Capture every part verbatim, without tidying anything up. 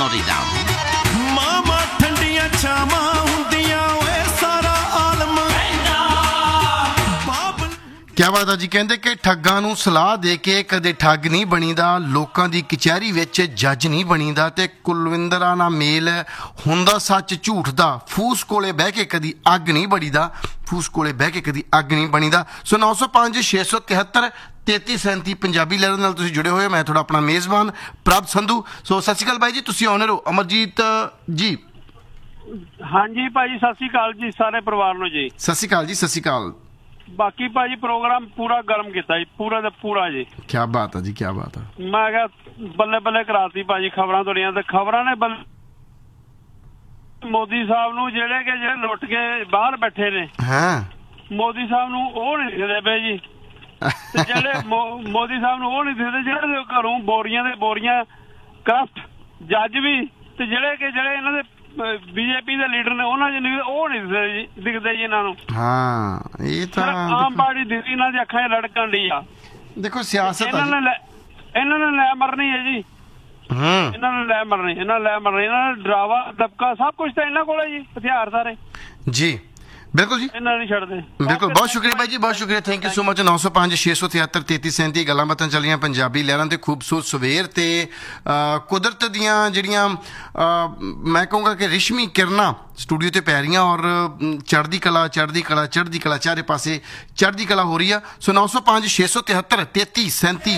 Florida. ਮਾਮਾ ਠੰਡੀਆਂ ਛਾਵਾਂ ਹੁੰਦੀਆਂ ਓਏ ਸਾਰਾ ਆਲਮ ਕਿਆ ਬਾਤ ਆ ਜੀ। ਕਹਿੰਦੇ ਕਿ ਠੱਗਾਂ ਨੂੰ ਸਲਾਹ ਦੇ ਕੇ ਕਦੇ ਠੱਗ ਨਹੀਂ ਬਣੀਦਾ, ਲੋਕਾਂ ਦੀ ਕਚਹਿਰੀ ਵਿੱਚ ਜੱਜ ਨਹੀਂ ਬਣੀਦਾ, ਤੇ ਕੁਲਵਿੰਦਰਾ ਨਾਲ ਮੇਲ ਹੁੰਦਾ ਸੱਚ ਝੂਠ ਦਾ, ਫੂਸ ਕੋਲੇ ਬਹਿ ਕੇ ਕਦੀ ਅੱਗ ਨਹੀਂ ਬੜੀਦਾ, ਫੂਸ ਕੋਲੇ ਬਹਿ ਕੇ ਕਦੀ ਅੱਗ ਨਹੀਂ ਬਣੀਦਾ। ਸੋ ਨੌ ਸੌ ਪੰਜ ਛੇ ਸੌ ਤਿਹੱਤਰ ਤੇਤੀ ਸੈਂਤੀ ਪੰਜਾਬੀ ਲਹਿਰ ਨਾਲ ਤੁਸੀਂ ਜੁੜੇ ਹੋਏ। ਮੈਂ ਤੁਹਾਡਾ ਆਪਣਾ ਮੇਜ਼ਬਾਨ ਪ੍ਰਭ ਸੰਧੂ। ਸੋ ਸਤਿ ਸ਼੍ਰੀ ਅਕਾਲ ਬਾਈ ਜੀ, ਤੁਸੀਂ ਆਨਰ ਹੋ। ਅਮਰਜੀਤ ਜੀ। ਹਾਂਜੀ ਭਾਜੀ, ਸਤਿ ਸ਼੍ਰੀ ਅਕਾਲ ਜੀ ਸਾਰੇ ਪਰਿਵਾਰ ਨੂੰ ਜੀ। ਸਤਿ ਸ਼੍ਰੀ ਅਕਾਲ ਜੀ, ਸਤਿ ਸ਼੍ਰੀ ਅਕਾਲ। ਬਾਕੀ ਭਾਜੀ ਪ੍ਰੋਗਰਾਮ ਪੂਰਾ ਗਰਮ ਕੀਤਾ ਜੀ, ਪੂਰਾ ਦਾ ਪੂਰਾ ਜੀ। ਕਿਆ ਬਾਤ ਆ ਜੀ, ਕਿਆ ਬਾਤ ਆ। ਮੈਂ ਕਿਹਾ ਬੱਲੇ ਬੱਲੇ ਕਰਾਤੀ ਭਾਜੀ ਖਬਰਾਂ ਤੁਹਾਡੀਆਂ, ਤੇ ਖਬਰਾਂ ਨੇ ਬੱਲੇ ਮੋਦੀ ਸਾਹਿਬ ਨੂੰ ਜਿਹੜੇ ਕਿ ਜਿਹੜੇ ਲੁੱਟ ਕੇ ਬਾਹਰ ਬੈਠੇ ਨੇ, ਹਾਂ ਮੋਦੀ ਸਾਹਿਬ ਨੂੰ ਉਹ ਨਹੀਂ ਦਿਖਦੇ ਪਏ ਜੀ। ਤੇ ਜਿਹੜੇ ਮੋਦੀ ਸਾਹਿਬ ਨੂੰ ਉਹ ਨਹੀਂ ਦਿਖਦੇ ਜਿਹੜੇ ਘਰੋਂ ਬੋਰੀਆਂ ਦੇ ਬੋਰੀਆਂ ਕਰਪਟ ਜੱਜ ਵੀ, ਤੇ ਜਿਹੜੇ ਕਿ ਜਿਹੜੇ ਇਹਨਾਂ ਦੇ ਬੀਜੇਪੀ ਦੇ ਲੀਡਰ ਨੇ ਉਹਨਾਂ ਚ ਉਹ ਨਹੀਂ ਦਿਖਦੇ ਜੀ ਇਹਨਾਂ ਨੂੰ। ਹਾਂ ਇਹ ਤਾਂ ਆਮ ਪਾਰਟੀ ਦਿਖਦੀ, ਇਹਨਾਂ ਦੀ ਅੱਖਾਂ 'ਚ ਲੜਕਣ ਡਈ ਆ। ਦੇਖੋ ਸਿਆਸਤ ਇਹਨਾਂ ਨੇ ਇਹਨਾਂ ਨੇ ਲੈ ਮਰਨੀ ਹੈ ਜੀ, ਇਹਨਾਂ ਨੇ ਲੈ ਮਰਨੀ, ਇਹਨਾਂ ਨੇ ਲੈ ਮਰਨੀ, ਇਹਨਾਂ ਨੇ ਡਰਾਵਾ ਦਬਕਾ ਸਭ ਕੁਛ ਤਾਂ ਇਹਨਾਂ ਕੋਲ ਹੈ ਜੀ, ਹਥਿਆਰ ਸਾਰੇ ਜੀ। ਬਿਲਕੁਲ ਜੀ, ਇਹਨਾਂ ਨਹੀਂ ਛੱਡਦੇ। ਬਿਲਕੁਲ, ਬਹੁਤ ਸ਼ੁਕਰੀਆ ਬਾਈ ਜੀ, ਬਹੁਤ ਸ਼ੁਕਰੀਆ, ਥੈਂਕ ਯੂ ਸੋ ਮਚ। ਨੌ ਸੌ ਪੰਜ ਛੇ ਸੌ ਤਿਹੱਤਰ ਤੇਤੀ ਸੈਂਤੀ ਗੱਲਾਂ ਬਾਤਾਂ ਚੱਲੀਆਂ ਪੰਜਾਬੀ ਲਹਿਰਾਂ ਤੇ ਖੂਬਸੂਰਤ ਸਵੇਰ ਤੇ ਕੁਦਰਤ ਦੀਆਂ ਜਿਹੜੀਆਂ ਮੈਂ ਕਹੂੰਗਾ ਕਿ ਰਿਸ਼ਮੀ ਕਿਰਨਾਂ ਸਟੂਡੀਓ ਤੇ ਪੈ ਰਹੀਆਂ, ਔਰ ਚੜ੍ਹਦੀ ਕਲਾ ਚੜ੍ਹਦੀ ਕਲਾ ਚੜ੍ਹਦੀ ਕਲਾ ਚਾਰੇ ਪਾਸੇ ਚੜ੍ਹਦੀ ਕਲਾ ਹੋ ਰਹੀ ਆ। ਸੋ ਨੌ ਸੌ ਪੰਜ ਛੇ ਸੌ ਤਿਹੱਤਰ ਤੇਤੀ ਸੈਂਤੀ।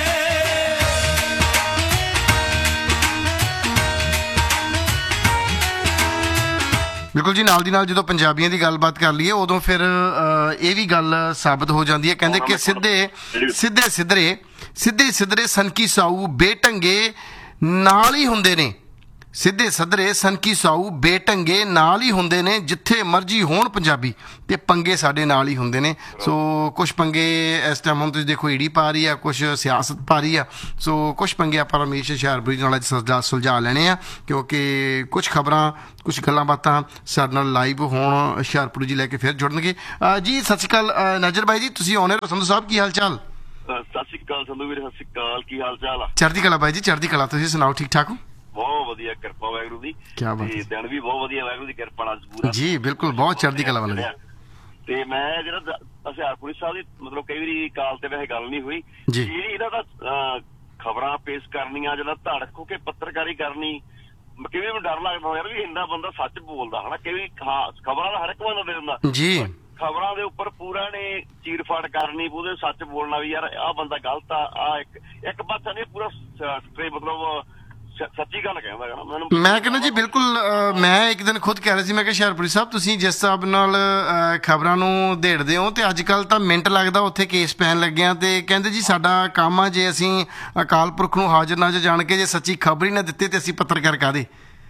ਬਿਲਕੁਲ ਜੀ, ਨਾਲ ਦੀ ਨਾਲ ਜਦੋਂ ਪੰਜਾਬੀਆਂ ਦੀ ਗੱਲਬਾਤ ਕਰ ਲਈਏ ਉਦੋਂ ਫਿਰ ਇਹ ਵੀ ਗੱਲ ਸਾਬਤ ਹੋ ਜਾਂਦੀ ਹੈ। ਕਹਿੰਦੇ ਕਿ ਸਿੱਧੇ ਸਿੱਧੇ ਸਿੱਧਰੇ ਸਿੱਧੇ ਸਿੱਧਰੇ ਸਨਕੀ ਸਾਊ ਬੇਢੰਗੇ ਨਾਲ ਹੀ ਹੁੰਦੇ ਨੇ, ਸਿੱਧੇ ਸੱਧਰੇ ਸਨਕੀ ਸਾਊ ਬੇਢੰਗੇ ਨਾਲ ਹੀ ਹੁੰਦੇ ਨੇ, ਜਿੱਥੇ ਮਰਜ਼ੀ ਹੋਣ ਪੰਜਾਬੀ ਤੇ ਪੰਗੇ ਸਾਡੇ ਨਾਲ ਹੀ ਹੁੰਦੇ ਨੇ। ਸੋ ਕੁਛ ਪੰਗੇ ਇਸ ਟਾਈਮ ਹੁਣ ਤੁਸੀਂ ਦੇਖੋ ਈਡੀ ਪਾ ਰਹੀ ਆ, ਕੁਛ ਸਿਆਸਤ ਪਾ ਰਹੀ ਆ। ਸੋ ਕੁਛ ਪੰਗੇ ਆਪਾਂ ਰਮੇਸ਼ ਹੁਸ਼ਿਆਰਪੁਰੀ ਨਾਲ ਸੁਲਝਾ ਸੁਲਝਾ ਲੈਣੇ ਆ, ਕਿਉਂਕਿ ਕੁਛ ਖਬਰਾਂ ਕੁਛ ਗੱਲਾਂ ਬਾਤਾਂ ਸਾਡੇ ਨਾਲ ਲਾਈਵ ਹੋਣ ਹੁਸ਼ਿਆਰਪੁਰ ਜੀ ਲੈ ਕੇ ਫਿਰ ਜੁੜਨਗੇ ਜੀ। ਸਤਿ ਸ਼੍ਰੀ ਅਕਾਲ ਨਾਜਰ ਬਾਈ ਜੀ, ਤੁਸੀਂ ਆਉਣੇ ਹੋ। ਸੰਧੂ ਸਾਹਿਬ ਕੀ ਹਾਲ ਚਾਲ? ਸਤਿ ਸ਼੍ਰੀ ਅਕਾਲ ਸੰਧੂ ਵੀਰ, ਸਤਿ ਸ਼੍ਰੀ ਅਕਾਲ, ਕੀ ਹਾਲ ਚਾਲ ਆ? ਚੜ੍ਹਦੀ ਕਲਾ ਬਾਈ ਜੀ, ਚੜ੍ਹਦੀ ਕਲਾ। ਤੁਸੀਂ ਸੁਣਾਓ, ਠੀਕ ਠਾਕ ਹੋ? ਬਹੁਤ ਵਧੀਆ, ਕਿਰਪਾ ਵਾਹਿਗੁਰੂ ਦੀ। ਕਿਆ ਬਾਤ ਹੈ, ਦਿਨ ਵੀ ਬਹੁਤ ਵਧੀਆ ਵਾਹਿਗੁਰੂ ਦੀ ਕਿਰਪਾ ਨਾਲ ਪੂਰਾ ਜੀ। ਬਿਲਕੁਲ, ਬਹੁਤ ਚੜ੍ਹਦੀ ਕਲਾ ਵਾਲਾ। ਤੇ ਮੈਂ ਜਿਹੜਾ ਹੁਸ਼ਿਆਰਪੁਰੀ ਸਾਹਿਬ ਦੀ ਮਤਲਬ ਕਈ ਵਾਰੀ ਕਾਲ ਤੇ ਵੈਸੇ ਗੱਲ ਨਹੀਂ ਹੋਈ ਜੀ, ਇਹਨਾਂ ਦਾ ਖਬਰਾਂ ਪੇਸ਼ ਕਰਨੀਆਂ, ਜਿਹੜਾ ਧੜਕ ਹੋ ਕੇ ਪੱਤਰਕਾਰੀ ਕਰਨੀ, ਕਿਵੇਂ ਮੈਨੂੰ ਡਰ ਲੱਗਦਾ ਯਾਰ ਵੀ ਇੰਨਾ ਬੰਦਾ ਸੱਚ ਬੋਲਦਾ ਹਨਾ। ਕਿਵੇਂ ਖਬਰਾਂ ਦਾ ਹਰ ਇੱਕ ਬੰਦਾ ਦੇ ਦਿੰਦਾ ਜੀ, ਖਬਰਾਂ ਦੇ ਉੱਪਰ ਪੂਰਾ ਨੇ ਚੀਰ ਫਾੜ ਕਰਨੀ, ਉਹਦੇ ਸੱਚ ਬੋਲਣਾ ਵੀ ਯਾਰ ਆਹ ਬੰਦਾ ਗਲਤ ਆ, ਆ ਇੱਕ ਇੱਕ ਪਾਸਾ ਨਹੀਂ ਪੂਰਾ ਮਤਲਬ ਸੱਚੀ ਗੱਲ ਕਹਿੰਦਾ ਗਾ ਮੈਨੂੰ। ਮੈਂ ਕਹਿੰਦਾ ਜੀ ਬਿਲਕੁਲ, ਮੈਂ ਇੱਕ ਦਿਨ ਖੁਦ ਕਹਿ ਰਿਹਾ ਸੀ, ਮੈਂ ਕਿਹਾ ਹੁਸ਼ਿਆਰਪੁਰੀ ਸਾਹਿਬ ਤੁਸੀਂ ਜਿਸ ਹਿਸਾਬ ਨਾਲ ਖਬਰਾਂ ਨੂੰ ਦੇੜਦੇ ਹੋ, ਤੇ ਅੱਜ ਕੱਲ੍ਹ ਤਾਂ ਮਿੰਟ ਲੱਗਦਾ ਉੱਥੇ ਕੇਸ ਪੈਣ ਲੱਗਿਆ, ਤੇ ਕਹਿੰਦੇ ਜੀ ਸਾਡਾ ਕੰਮ ਆ ਜੇ ਅਸੀਂ ਅਕਾਲ ਪੁਰਖ ਨੂੰ ਹਾਜ਼ਰ ਨਾਜ਼ਰ ਜਾਣ ਕੇ ਜੇ ਸੱਚੀ ਖਬਰ ਹੀ ਨਾ ਦਿੱਤੀ ਤੇ ਅਸੀਂ ਪੱਤਰਕਾਰ ਕਾਹਦੇ।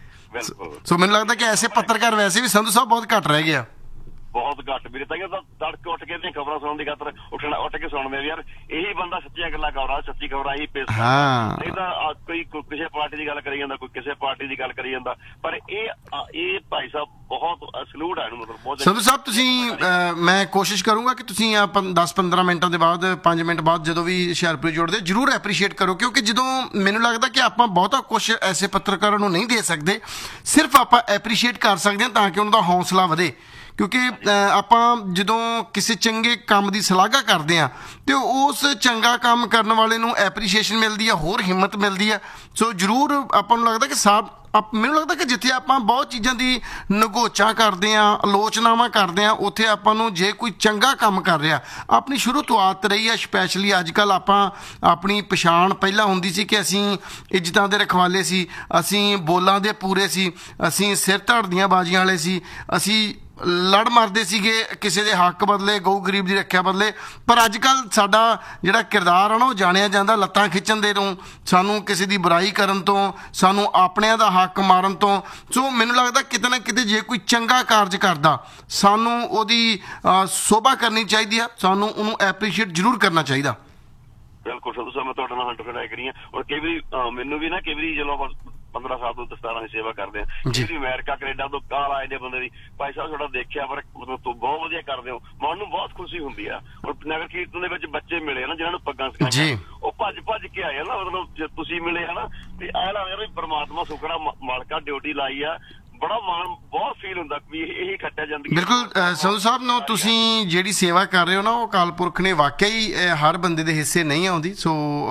ਸੋ ਮੈਨੂੰ ਲੱਗਦਾ ਕਿ ਐਸੇ ਪੱਤਰਕਾਰ ਵੈਸੇ ਵੀ ਸੰਧੂ ਸਾਹਿਬ ਬਹੁਤ ਘੱਟ ਰਹਿ ਗਿਆ, ਬਹੁਤ ਘੱਟ ਵੀਰੇ। ਤਾਂ ਤੜਕੇ ਉੱਠ ਕੇ ਖਬਰਾਂ ਸੁਣਨ ਦੀ ਖਾਤਰ ਉੱਠਣਾ ਉੱਠ ਕੇ ਸੁਣਦੇ ਯਾਰ ਇਹੀ ਬੰਦਾ ਸੱਚੀਆਂ ਗੱਲਾਂ ਕਰ ਸੱਚੀ ਖਬਰਾਂ ਇਹੀ ਪੇਸ਼ ਕਰਦਾ। ਨਹੀਂ ਤਾਂ ਕੋਈ ਕਿਸੇ ਪਾਰਟੀ ਦੀ ਗੱਲ ਕਰੀ ਜਾਂਦਾ, ਕੋਈ ਕਿਸੇ ਪਾਰਟੀ ਦੀ ਗੱਲ ਕਰੀ ਜਾਂਦਾ, ਪਰ ਇਹ ਇਹ ਭਾਈ ਸਾਹਿਬ ਬਹੁਤ ਸਲੂਟ ਹੈ, ਮਤਲਬ ਬਹੁਤ। ਸੰਧੂ ਸਾਹਿਬ ਤੁਸੀਂ, ਮੈਂ ਕੋਸ਼ਿਸ਼ ਕਰੂੰਗਾ ਕਿ ਤੁਸੀਂ ਦਸ ਪੰਦਰਾਂ ਮਿੰਟਾਂ ਦੇ ਬਾਅਦ ਪੰਜ ਮਿੰਟ ਬਾਅਦ ਜਦੋਂ ਵੀ ਹੁਸ਼ਿਆਰਪੁਰ ਜੋੜਦੇ ਜ਼ਰੂਰ ਐਪਰੀਸ਼ੀਏਟ ਕਰੋ, ਕਿਉਂਕਿ ਜਦੋਂ ਮੈਨੂੰ ਲੱਗਦਾ ਕਿ ਆਪਾਂ ਬਹੁਤਾ ਕੁਛ ਐਸੇ ਪੱਤਰਕਾਰਾਂ ਨੂੰ ਨਹੀਂ ਦੇ ਸਕਦੇ, ਸਿਰਫ ਆਪਾਂ ਐਪਰੀਸ਼ੀਏਟ ਕਰ ਸਕਦੇ ਹਾਂ ਤਾਂ ਕਿ ਉਹਨਾਂ ਦਾ ਹੌਸਲਾ ਵਧੇ। ਕਿਉਂਕਿ ਆਪਾਂ ਜਦੋਂ ਕਿਸੇ ਚੰਗੇ ਕੰਮ ਦੀ ਸ਼ਲਾਘਾ ਕਰਦੇ ਹਾਂ ਤੇ ਉਸ ਚੰਗਾ ਕੰਮ ਕਰਨ ਵਾਲੇ ਨੂੰ ਐਪਰੀਸ਼ੀਏਸ਼ਨ ਮਿਲਦੀ ਆ, ਹੋਰ ਹਿੰਮਤ ਮਿਲਦੀ ਆ। ਸੋ ਜ਼ਰੂਰ ਆਪਾਂ ਨੂੰ ਲੱਗਦਾ ਕਿ ਸਾਬ ਮੈਨੂੰ ਲੱਗਦਾ ਕਿ ਜਿੱਥੇ ਆਪਾਂ ਬਹੁਤ ਚੀਜ਼ਾਂ ਦੀ ਨਗੋਚਾ ਕਰਦੇ ਹਾਂ, ਆਲੋਚਨਾਵਾਂ ਕਰਦੇ ਹਾਂ, ਉੱਥੇ ਆਪਾਂ ਨੂੰ ਜੇ ਕੋਈ ਚੰਗਾ ਕੰਮ ਕਰ ਰਿਹਾ, ਆਪਣੀ ਸ਼ੁਰੂ ਤੋਂ ਆਦਤ ਰਹੀ ਹੈ, ਸਪੈਸ਼ਲੀ ਅੱਜ ਕੱਲ੍ਹ ਆਪਾਂ ਆਪਣੀ ਪਛਾਣ ਪਹਿਲਾਂ ਹੁੰਦੀ ਸੀ ਕਿ ਅਸੀਂ ਇੱਜ਼ਤਾਂ ਦੇ ਰਖਵਾਲੇ ਸੀ, ਅਸੀਂ ਬੋਲਾਂ ਦੇ ਪੂਰੇ ਸੀ, ਅਸੀਂ ਸਿਰ ਧੜ ਦੀਆਂ ਬਾਜ਼ੀਆਂ ਵਾਲੇ ਸੀ, ਅਸੀਂ ਲੜ ਮਰਦੇ ਸੀਗੇ ਕਿਸੇ ਦੇ ਹੱਕ ਬਦਲੇ, ਗਊ ਗਰੀਬ ਦੀ ਰੱਖਿਆ ਬਦਲੇ। ਪਰ ਅੱਜ ਕੱਲ੍ਹ ਸਾਡਾ ਜਿਹੜਾ ਕਿਰਦਾਰ ਆ ਨਾ ਉਹ ਜਾਣਿਆ ਜਾਂਦਾ ਲੱਤਾਂ ਖਿੱਚਣ ਦੇ ਤੋਂ, ਸਾਨੂੰ ਕਿਸੇ ਦੀ ਬੁਰਾਈ ਕਰਨ ਤੋਂ, ਸਾਨੂੰ ਆਪਣਿਆਂ ਦਾ ਹੱਕ ਮਾਰਨ ਤੋਂ। ਸੋ ਮੈਨੂੰ ਲੱਗਦਾ ਕਿਤੇ ਨਾ ਕਿਤੇ ਜੇ ਕੋਈ ਚੰਗਾ ਕਾਰਜ ਕਰਦਾ ਸਾਨੂੰ ਉਹਦੀ ਸ਼ੋਭਾ ਕਰਨੀ ਚਾਹੀਦੀ ਆ, ਸਾਨੂੰ ਉਹਨੂੰ ਐਪਰੀਸ਼ੀਏਟ ਜ਼ਰੂਰ ਕਰਨਾ ਚਾਹੀਦਾ। ਬਿਲਕੁਲ ਸੰਧੂ ਸਾਹਿਬ, ਮੈਂ ਤੁਹਾਡੇ ਨਾਲ ਹੰਡਰਡ ਐਗਰੀ ਹਾਂ। ਔਰ ਕਈ ਵਾਰੀ ਮੈਨੂੰ ਵੀ ਨਾ ਕਈ ਵਾਰੀ ਜਦੋਂ ਪੰਦਰਾਂ ਸਾਲ ਤੋਂ ਦਸਤਾਰਾਂ ਦੀ ਸੇਵਾ ਕਰਦੇ ਆ। ਜਿਹੜੀ ਅਮਰੀਕਾ ਕੈਨੇਡਾ ਤੋਂ ਕਾਲ ਆਏ ਨੇ ਬੰਦੇ ਦੀ, ਭਾਈ ਸਾਹਿਬ ਤੁਹਾਡਾ ਦੇਖਿਆ ਪਰ ਮਤਲਬ ਤੁਸੀਂ ਬਹੁਤ ਵਧੀਆ ਕਰਦੇ ਹੋ, ਮਨ ਨੂੰ ਬਹੁਤ ਖੁਸ਼ੀ ਹੁੰਦੀ ਆ। ਹੁਣ ਨਗਰ ਕੀਰਤਨ ਦੇ ਵਿੱਚ ਬੱਚੇ ਮਿਲੇ ਨਾ ਜਿਹਨਾਂ ਨੂੰ ਪੱਗਾਂ ਸਿਖਾਈਆਂ, ਉਹ ਭੱਜ ਭੱਜ ਕੇ ਆਏ ਨਾ, ਮਤਲਬ ਜੇ ਤੁਸੀਂ ਮਿਲੇ ਹਨਾ ਤੇ ਐ ਲੱਗਦਾ ਵੀ ਪਰਮਾਤਮਾ ਸੁਖੜਾ ਮਾਲਕਾ ਡਿਊਟੀ ਲਾਈ ਆ। ਬੜਾ ਮਾਣ ਬਹੁਤ ਫੀਲ ਹੁੰਦਾ ਵੀ ਇਹੀ ਖੱਟਿਆ ਜ਼ਿੰਦਗੀ। ਬਿਲਕੁਲ ਸੰਧੂ ਸਾਹਿਬ ਨੂੰ ਤੁਸੀਂ ਜਿਹੜੀ ਸੇਵਾ ਕਰ ਰਹੇ ਹੋ ਨਾ, ਉਹ ਅਕਾਲ ਪੁਰਖ ਨੇ ਵਾਕਿਆ ਹੀ ਹਰ ਬੰਦੇ ਦੇ ਹਿੱਸੇ ਨਹੀਂ ਆਉਂਦੀ। ਸੋ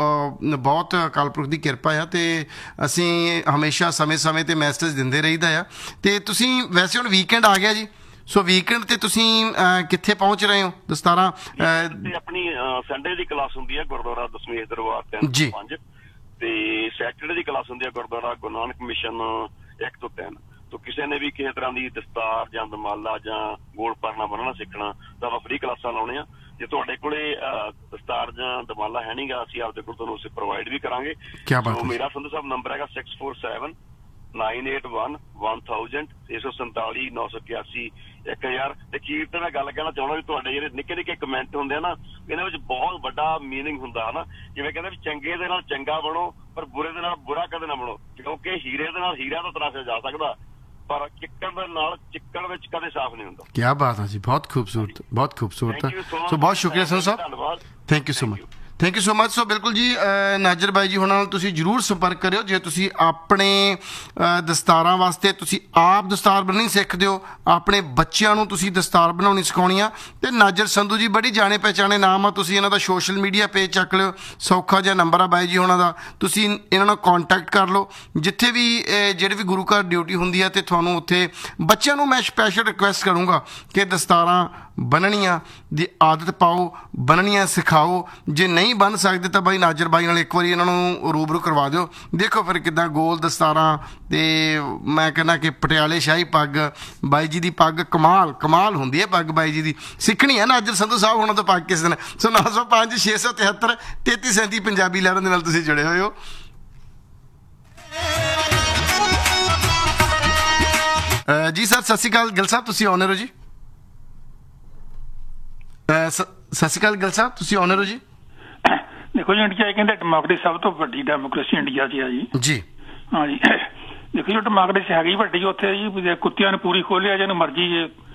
ਬਹੁਤ ਅਕਾਲ ਪੁਰਖ ਦੀ ਕਿਰਪਾ ਆ ਤੇ ਅਸੀਂ ਹਮੇਸ਼ਾ ਸਮੇਂ-ਸਮੇਂ ਤੇ ਮੈਸੇਜ ਦਿੰਦੇ ਰਹੀਦਾ ਆ। ਤੇ ਤੁਸੀਂ ਵੈਸੇ ਹੁਣ ਵੀਕਐਂਡ ਆ ਗਿਆ ਜੀ, ਸੋ ਵੀਕਐਂਡ ਤੇ ਤੁਸੀਂ ਕਿੱਥੇ ਪਹੁੰਚ ਰਹੇ ਹੋ? ਦਸਤਾਰਾਂ ਆਪਣੀ ਸੰਡੇ ਦੀ ਕਲਾਸ ਹੁੰਦੀ ਹੈ ਗੁਰਦੁਆਰਾ ਦਸਮੇਸ਼ ਦਰਬਾਰ ਤਿੰਨ ਤੋਂ ਪੰਜ, ਤੇ ਸੈਟਰਡੇ ਦੀ ਕਲਾਸ ਹੁੰਦੀ ਹੈ ਗੁਰਦੁਆਰਾ ਗੁਰੂ ਨਾਨਕ ਮਿਸ਼ਨ ਇੱਕ ਤੋਂ ਤਿੰਨ। ਤੋ ਕਿਸੇ ਨੇ ਵੀ ਕਿਸੇ ਤਰ੍ਹਾਂ ਦੀ ਦਸਤਾਰ ਜਾਂ ਦਮਾਲਾ ਜਾਂ ਗੋਲ ਪਰਨਾ ਬੰਨਣਾ ਸਿੱਖਣਾ ਤਾਂ ਆਪਾਂ ਫ੍ਰੀ ਕਲਾਸਾਂ ਲਾਉਣੇ ਆ। ਜੇ ਤੁਹਾਡੇ ਕੋਲੇ ਦਸਤਾਰ ਜਾਂ ਦਮਾਲਾ ਹੈ ਨਹੀਂਗਾ, ਅਸੀਂ ਆਪਦੇ ਕੋਲ ਤੁਹਾਨੂੰ ਅਸੀਂ ਪ੍ਰੋਵਾਈਡ ਵੀ ਕਰਾਂਗੇ। ਮੇਰਾ ਸੰਧੂ ਸਾਹਿਬ ਨੰਬਰ ਹੈਗਾ six four seven nine eight one one thousand ਛੇ ਸੌ ਸੰਤਾਲੀ ਨੌ ਸੌ ਇਕਿਆਸੀ ਇੱਕ ਹਜ਼ਾਰ। ਤੇ ਕੀਰਤਨ ਮੈਂ ਗੱਲ ਕਹਿਣਾ ਚਾਹੁੰਦਾ ਵੀ ਤੁਹਾਡੇ ਜਿਹੜੇ ਨਿੱਕੇ ਨਿੱਕੇ ਕਮੈਂਟ ਹੁੰਦੇ ਆ ਨਾ, ਇਹਨਾਂ ਵਿੱਚ ਬਹੁਤ ਵੱਡਾ ਮੀਨਿੰਗ ਹੁੰਦਾ ਹਨਾ। ਜਿਵੇਂ ਕਹਿੰਦੇ ਵੀ ਚੰਗੇ ਦੇ ਨਾਲ ਚੰਗਾ ਬਣੋ, ਪਰ ਬੁਰੇ ਦੇ ਨਾਲ ਬੁਰਾ ਕਦੇ ਨਾ ਬਣੋ, ਕਿਉਂਕਿ ਹੀਰੇ ਦੇ ਨਾਲ ਹੀਰਾ ਤਾਂ ਤਰਾਸ਼ਿਆ ਜਾ ਸਕਦਾ, ਪਰ ਚਿੱਕੜ ਦੇ ਨਾਲ ਚਿੱਕੜ ਵਿੱਚ ਕਦੇ ਸਾਫ਼ ਨਹੀਂ ਹੁੰਦਾ। ਕੀ ਬਾਤ ਹੈ ਜੀ, ਬਹੁਤ ਖੂਬਸੂਰਤ, ਬਹੁਤ ਖੂਬਸੂਰਤ। ਸੋ ਬਹੁਤ ਸ਼ੁਕਰੀਆ ਸੰਧੂ ਸਾਹਿਬ, ਧੰਨਵਾਦ, thank you so much, thank you so much. ਸੋ ਬਿਲਕੁਲ ਜੀ, ਨਾਜਰ ਬਾਈ ਜੀ ਹੁਣਾਂ ਨਾਲ ਤੁਸੀਂ ਜ਼ਰੂਰ ਸੰਪਰਕ ਕਰਿਓ ਜੇ ਤੁਸੀਂ ਆਪਣੇ ਦਸਤਾਰਾਂ ਵਾਸਤੇ ਤੁਸੀਂ ਆਪ ਦਸਤਾਰ ਬੰਨ੍ਹਣੀ ਸਿੱਖਦੇ ਹੋ, ਆਪਣੇ ਬੱਚਿਆਂ ਨੂੰ ਤੁਸੀਂ ਦਸਤਾਰ ਬਣਾਉਣੀ ਸਿਖਾਉਣੀ ਆ। ਤੇ ਨਾਜਰ ਸੰਧੂ ਜੀ ਬੜੀ ਜਾਣੇ ਪਹਿਚਾਣੇ ਨਾਮ ਆ, ਤੁਸੀਂ ਇਹਨਾਂ ਦਾ ਸੋਸ਼ਲ ਮੀਡੀਆ ਪੇਜ ਚੱਕ ਲਿਓ, ਸੌਖਾ ਜਿਹਾ ਨੰਬਰ ਆ ਬਾਈ ਜੀ ਹੁਣਾਂ ਦਾ, ਤੁਸੀਂ ਇਹਨਾਂ ਨਾਲ ਕੰਟੈਕਟ ਕਰ ਲਓ। ਜਿੱਥੇ ਵੀ ਜਿਹੜੇ ਵੀ ਗੁਰੂ ਘਰ ਡਿਊਟੀ ਹੁੰਦੀ ਹੈ ਤੇ ਤੁਹਾਨੂੰ ਉੱਥੇ ਬੱਚਿਆਂ ਨੂੰ ਮੈਂ ਸਪੈਸ਼ਲ ਰਿਕੁਐਸਟ ਕਰੂੰਗਾ ਕਿ ਦਸਤਾਰਾਂ ਬੰਨ੍ਹਣੀਆਂ ਦੀ ਆਦਤ ਪਾਓ, ਬੰਨ੍ਹਣੀਆਂ ਸਿਖਾਓ। ਜੇ ਨਹੀਂ ਬੰਨ੍ਹ ਸਕਦੇ ਤਾਂ ਬਾਈ ਨਾਜਰ ਬਾਈ ਨਾਲ ਇੱਕ ਵਾਰੀ ਇਹਨਾਂ ਨੂੰ ਰੂਬਰੂ ਕਰਵਾ ਦਿਓ, ਦੇਖੋ ਫਿਰ ਕਿੱਦਾਂ ਗੋਲ ਦਸਤਾਰਾਂ। ਤੇ ਮੈਂ ਕਹਿੰਦਾ ਕਿ ਪਟਿਆਲੇ ਸ਼ਾਹੀ ਪੱਗ, ਬਾਈ ਜੀ ਦੀ ਪੱਗ ਕਮਾਲ ਕਮਾਲ ਹੁੰਦੀ ਹੈ ਪੱਗ, ਬਾਈ ਜੀ ਦੀ ਸਿੱਖਣੀ ਹੈ ਨਾਜਰ ਸੰਧੂ ਸਾਹਿਬ ਹੁਣਾਂ ਤੋਂ ਪੱਗ ਕਿਸੇ ਦਿਨ। ਸੋ ਨੌ ਸੌ ਪੰਜ ਛੇ ਸੌ ਤਿਹੱਤਰ ਤੇਤੀ ਸੈਂਤੀ ਪੰਜਾਬੀ ਲਹਿਰਾਂ ਦੇ ਨਾਲ ਤੁਸੀਂ ਜੁੜੇ ਹੋਏ ਹੋ। ਜੀ ਸਰ ਸਤਿ ਸ਼੍ਰੀ ਅਕਾਲ ਗਿੱਲ ਸਾਹਿਬ, ਤੁਸੀਂ ਆਨਰ ਹੋ ਜੀ। ਸਤਿ ਸ਼੍ਰੀ ਅਕਾਲ ਗਿੱਲ ਸਾਹਿਬ, ਤੁਸੀਂ ਆਨਰ ਹੋ ਜੀ। ਦੇਖੋ ਜੀ, ਇੰਡੀਆ ਕਹਿੰਦੇ ਡੈਮੋਕ੍ਰੇਸੀ ਸਭ ਤੋਂ ਵੱਡੀ ਡੈਮੋਕ੍ਰੇਸੀ ਇੰਡੀਆ 'ਚ ਆ ਜੀ। ਜੀ ਹਾਂ ਜੀ, ਦੇਖੋ ਜੀ ਡੈਮੋਕ੍ਰੇਸੀ ਹੈਗੀ ਵੱਡੀ ਉੱਥੇ ਜੀ, ਕੁੱਤਿਆਂ ਨੂੰ ਪੂਰੀ ਖੋਲਿਆ ਜਿਹਨੂੰ ਮਰਜ਼ੀ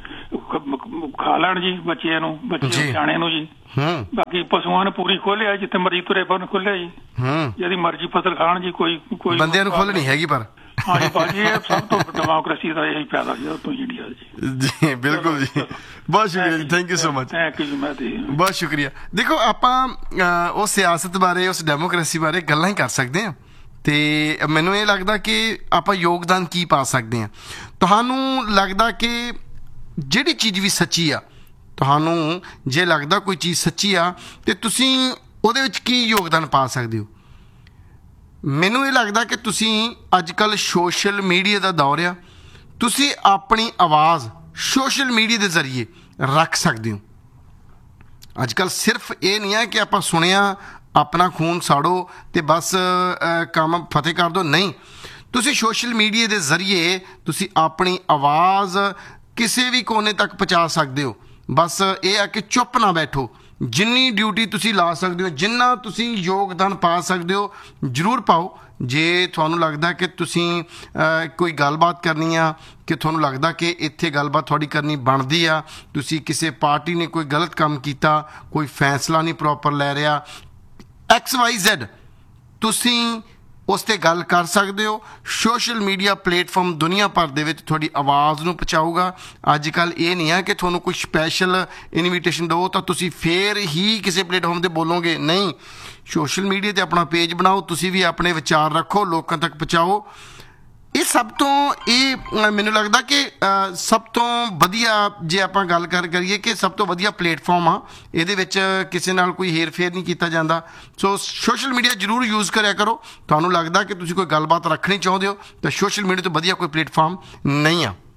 ਖਾ ਲੈਣ ਜੀ, ਬੱਚਿਆਂ ਨੂੰ ਬੱਚੇ ਸਿਆਣੇ ਨੂੰ ਜੀ। ਬਾਕੀ ਪਸ਼ੂਆਂ ਨੂੰ ਪੂਰੀ ਖੋਲਿਆ, ਜਿੱਥੇ ਮਰਜ਼ੀ ਤੁਰੇ ਫਿਰਨ ਖੋਲਿਆ ਜੀ, ਜਿਹਦੀ ਮਰਜ਼ੀ ਫਸਲ ਖਾਣ ਜੀ, ਕੋਈ ਕੋਈ ਬੰਦਿਆਂ ਨੂੰ ਖੋਲ ਨਹੀਂ ਹੈਗੀ। ਪਰ ਹਾਂ ਜੀ ਭਾਜੀ, ਇਹ ਸਭ ਤੋਂ ਡੈਮੋਕ੍ਰੇਸੀ ਦਾ ਇਹੀ ਫਾਇਦਾ ਜੀ ਤੋਂ ਇੰਡੀਆ ਜੀ। ਜੀ ਬਿਲਕੁਲ ਜੀ, ਬਹੁਤ ਸ਼ੁਕਰੀਆ ਜੀ, thank you so much, thank you ਜੀ, ਮੈਂ ਤੇ ਬਹੁਤ ਸ਼ੁਕਰੀਆ। ਦੇਖੋ ਆਪਾਂ ਉਸ ਸਿਆਸਤ ਬਾਰੇ, ਉਸ ਡੈਮੋਕ੍ਰੇਸੀ ਬਾਰੇ ਗੱਲਾਂ ਹੀ ਕਰ ਸਕਦੇ ਹਾਂ, ਤੇ ਮੈਨੂੰ ਇਹ ਲੱਗਦਾ ਕਿ ਆਪਾਂ ਯੋਗਦਾਨ ਕੀ ਪਾ ਸਕਦੇ ਹਾਂ। ਤੁਹਾਨੂੰ ਲੱਗਦਾ ਕਿ ਜਿਹੜੀ ਚੀਜ਼ ਵੀ ਸੱਚੀ ਆ, ਤੁਹਾਨੂੰ ਜੇ ਲੱਗਦਾ ਕੋਈ ਚੀਜ਼ ਸੱਚੀ ਆ ਤੇ ਤੁਸੀਂ ਉਹਦੇ ਵਿੱਚ ਕੀ ਯੋਗਦਾਨ ਪਾ ਸਕਦੇ ਹੋ। ਮੈਨੂੰ ਇਹ ਲੱਗਦਾ ਕਿ ਤੁਸੀਂ ਅੱਜ ਕੱਲ੍ਹ ਸੋਸ਼ਲ ਮੀਡੀਆ ਦਾ ਦੌਰ ਆ, ਤੁਸੀਂ ਆਪਣੀ ਆਵਾਜ਼ ਸੋਸ਼ਲ ਮੀਡੀਆ ਦੇ ਜ਼ਰੀਏ ਰੱਖ ਸਕਦੇ ਹੋ। ਅੱਜ ਕੱਲ੍ਹ ਸਿਰਫ ਇਹ ਨਹੀਂ ਹੈ ਕਿ ਆਪਾਂ ਸੁਣਿਆ ਆਪਣਾ ਖੂਨ ਸਾੜੋ ਤੇ ਬਸ ਕੰਮ ਫਤਿਹ ਕਰ ਦਿਓ, ਨਹੀਂ। ਤੁਸੀਂ ਸੋਸ਼ਲ ਮੀਡੀਆ ਦੇ ਜ਼ਰੀਏ ਤੁਸੀਂ ਆਪਣੀ ਆਵਾਜ਼ ਕਿਸੇ ਵੀ ਕੋਨੇ ਤੱਕ ਪਹੁੰਚਾ ਸਕਦੇ ਹੋ। ਬਸ ਇਹ ਆ ਕਿ ਚੁੱਪ ਨਾ ਬੈਠੋ, ਜਿੰਨੀ ਡਿਊਟੀ ਤੁਸੀਂ ਲਾ ਸਕਦੇ ਹੋ, ਜਿੰਨਾ ਤੁਸੀਂ ਯੋਗਦਾਨ ਪਾ ਸਕਦੇ ਹੋ ਜ਼ਰੂਰ ਪਾਓ। ਜੇ ਤੁਹਾਨੂੰ ਲੱਗਦਾ ਕਿ ਤੁਸੀਂ ਕੋਈ ਗੱਲਬਾਤ ਕਰਨੀ ਆ, ਕਿ ਤੁਹਾਨੂੰ ਲੱਗਦਾ ਕਿ ਇੱਥੇ ਗੱਲਬਾਤ ਤੁਹਾਡੀ ਕਰਨੀ ਬਣਦੀ ਆ, ਤੁਸੀਂ ਕਿਸੇ ਪਾਰਟੀ ਨੇ ਕੋਈ ਗਲਤ ਕੰਮ ਕੀਤਾ, ਕੋਈ ਫੈਸਲਾ ਨਹੀਂ ਪ੍ਰੋਪਰ ਲੈ ਰਿਹਾ, ਐਕਸ ਵਾਈ ਜ਼ੈਡ, ਤੁਸੀਂ ਉਸ 'ਤੇ ਗੱਲ ਕਰ ਸਕਦੇ ਹੋ। ਸੋਸ਼ਲ ਮੀਡੀਆ ਪਲੇਟਫਾਰਮ ਦੁਨੀਆ ਭਰ ਦੇ ਵਿੱਚ ਤੁਹਾਡੀ ਆਵਾਜ਼ ਨੂੰ ਪਹੁੰਚਾਊਗਾ। ਅੱਜ ਕੱਲ੍ਹ ਇਹ ਨਹੀਂ ਹੈ ਕਿ ਤੁਹਾਨੂੰ ਕੋਈ ਸਪੈਸ਼ਲ ਇਨਵੀਟੇਸ਼ਨ ਦਿਓ ਤਾਂ ਤੁਸੀਂ ਫੇਰ ਹੀ ਕਿਸੇ ਪਲੇਟਫਾਰਮ 'ਤੇ ਬੋਲੋਗੇ, ਨਹੀਂ। ਸੋਸ਼ਲ ਮੀਡੀਆ 'ਤੇ ਆਪਣਾ ਪੇਜ ਬਣਾਓ, ਤੁਸੀਂ ਵੀ ਆਪਣੇ ਵਿਚਾਰ ਰੱਖੋ, ਲੋਕਾਂ ਤੱਕ ਪਹੁੰਚਾਓ। ਇਹ ਸਭ ਤੋਂ ਇਹ ਮੈਨੂੰ ਲੱਗਦਾ ਕਿ ਸਭ ਤੋਂ ਵਧੀਆ, ਜੇ ਆਪਾਂ ਗੱਲ ਕਰ ਕਰੀਏ ਕਿ ਸਭ ਤੋਂ ਵਧੀਆ ਪਲੇਟਫਾਰਮ ਆ, ਇਹਦੇ ਵਿੱਚ ਕਿਸੇ ਨਾਲ ਕੋਈ ਹੇਰ ਫੇਰ ਨਹੀਂ ਕੀਤਾ ਜਾਂਦਾ। ਸੋ ਸੋਸ਼ਲ ਮੀਡੀਆ ਜ਼ਰੂਰ ਯੂਜ਼ ਕਰਿਆ ਕਰੋ। ਤੁਹਾਨੂੰ ਲੱਗਦਾ ਕਿ ਤੁਸੀਂ ਕੋਈ ਗੱਲਬਾਤ ਰੱਖਣੀ ਚਾਹੁੰਦੇ ਹੋ ਤਾਂ ਸੋਸ਼ਲ ਮੀਡੀਆ ਤੋਂ ਵਧੀਆ ਕੋਈ ਪਲੇਟਫਾਰਮ ਨਹੀਂ ਆ।